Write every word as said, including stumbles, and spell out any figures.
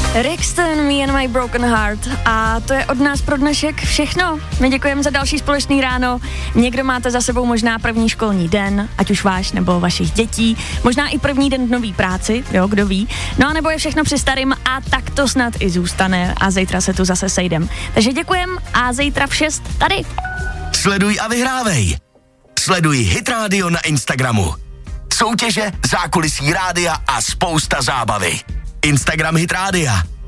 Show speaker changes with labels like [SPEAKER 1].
[SPEAKER 1] Rixton, Me and My Broken Heart. A to je od nás pro dnešek všechno. My děkujeme za další společný ráno. Někdo máte za sebou možná první školní den, ať už váš nebo vašich dětí. Možná i první den v nový práci, jo, kdo ví. No a nebo je všechno při starým a tak to snad i zůstane. A zítra se tu zase sejdem. Takže děkujem a zítra v šest tady.
[SPEAKER 2] Sleduj a vyhrávej. Sleduj Hit Radio na Instagramu. Soutěže, zákulisí rádia a spousta zábavy. Instagram Hit Rádia.